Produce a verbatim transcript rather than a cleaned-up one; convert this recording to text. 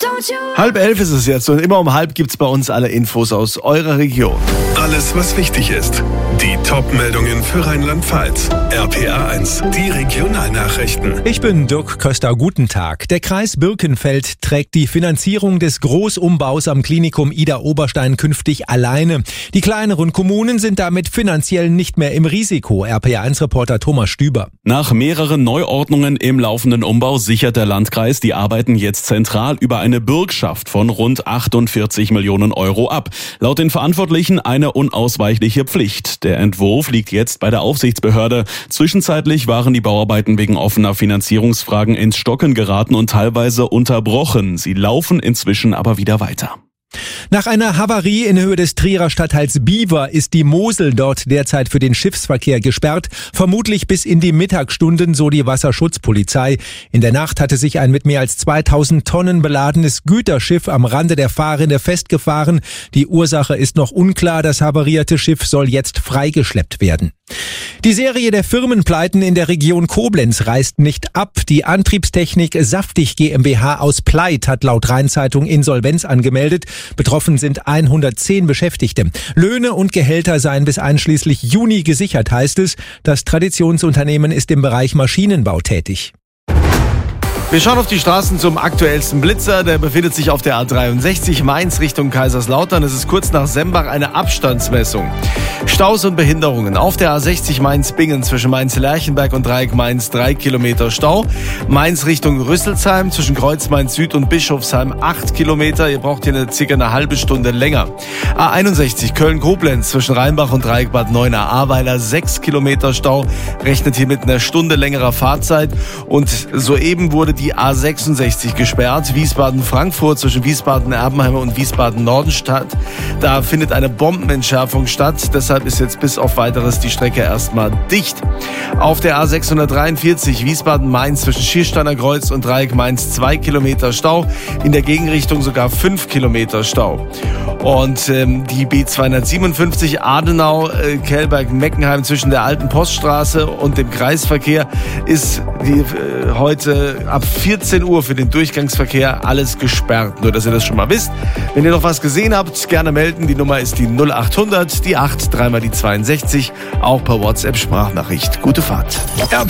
Halb elf ist es jetzt und immer um halb gibt's bei uns alle Infos aus eurer Region. Alles, was wichtig ist. Die Top-Meldungen für Rheinland-Pfalz. R P A eins, die Regionalnachrichten. Ich bin Dirk Köster, guten Tag. Der Kreis Birkenfeld trägt die Finanzierung des Großumbaus am Klinikum Idar-Oberstein künftig alleine. Die kleineren Kommunen sind damit finanziell nicht mehr im Risiko. R P A eins Reporter Thomas Stüber. Nach mehreren Neuordnungen im laufenden Umbau sichert der Landkreis die Arbeiten jetzt zentral über eine Bürgschaft von rund achtundvierzig Millionen Euro ab. Laut den Verantwortlichen eine unausweichliche Pflicht. Der Entwurf liegt jetzt bei der Aufsichtsbehörde. Zwischenzeitlich waren die Bauarbeiten wegen offener Finanzierungsfragen ins Stocken geraten und teilweise unterbrochen. Sie laufen inzwischen aber wieder weiter. Nach einer Havarie in Höhe des Trierer Stadtteils Biewer ist die Mosel dort derzeit für den Schiffsverkehr gesperrt, vermutlich bis in die Mittagsstunden, so die Wasserschutzpolizei. In der Nacht hatte sich ein mit mehr als zweitausend Tonnen beladenes Güterschiff am Rande der Fahrrinne festgefahren. Die Ursache ist noch unklar, das havarierte Schiff soll jetzt freigeschleppt werden. Die Serie der Firmenpleiten in der Region Koblenz reißt nicht ab. Die Antriebstechnik Saftig GmbH aus Pleit hat laut Rheinzeitung Insolvenz angemeldet. Betroffen sind hundertzehn Beschäftigte. Löhne und Gehälter seien bis einschließlich Juni gesichert, heißt es. Das Traditionsunternehmen ist im Bereich Maschinenbau tätig. Wir schauen auf die Straßen zum aktuellsten Blitzer. Der befindet sich auf der A dreiundsechzig Mainz Richtung Kaiserslautern. Es ist kurz nach Sembach eine Abstandsmessung. Staus und Behinderungen. Auf der A sechzig Mainz-Bingen zwischen Mainz-Lerchenberg und Dreieck Mainz drei Kilometer Stau. Mainz Richtung Rüsselsheim zwischen Kreuz Mainz Süd und Bischofsheim acht Kilometer. Ihr braucht hier eine, circa eine halbe Stunde länger. A einundsechzig Köln-Koblenz zwischen Rheinbach und Dreieck Bad Neuenahr-Ahrweiler sechs Kilometer Stau. Rechnet hier mit einer Stunde längerer Fahrzeit. Und soeben wurde die A sechsundsechzig gesperrt, Wiesbaden-Frankfurt zwischen Wiesbaden-Erbenheim und Wiesbaden-Nordenstadt. Da findet eine Bombenentschärfung statt, deshalb ist jetzt bis auf Weiteres die Strecke erstmal dicht. Auf der A sechshundertdreiundvierzig Wiesbaden-Mainz zwischen Schiersteiner Kreuz und Dreieck Mainz zwei Kilometer Stau, in der Gegenrichtung sogar fünf Kilometer Stau. Und ähm, die B zweihundertsiebenundfünfzig Adenau-Kelberg-Meckenheim zwischen der Alten Poststraße und dem Kreisverkehr ist die, äh, heute ab vierzehn Uhr für den Durchgangsverkehr alles gesperrt. Nur, dass ihr das schon mal wisst. Wenn ihr noch was gesehen habt, gerne melden. Die Nummer ist die null achthundert, die acht, dreimal die zweiundsechzig. Auch per WhatsApp-Sprachnachricht. Gute Fahrt.